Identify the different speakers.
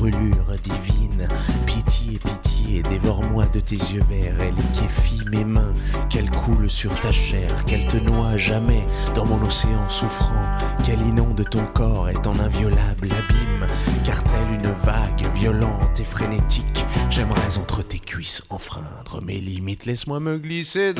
Speaker 1: brûlure divine. Pitié, pitié, dévore-moi de tes yeux verts et liquéfie mes mains, qu'elles coulent sur ta chair, qu'elles te noient à jamais dans mon océan souffrant, qu'elle inonde ton corps est en inviolable abîme, car telle une vague violente et frénétique, j'aimerais entre tes cuisses enfreindre mes limites. Laisse-moi me glisser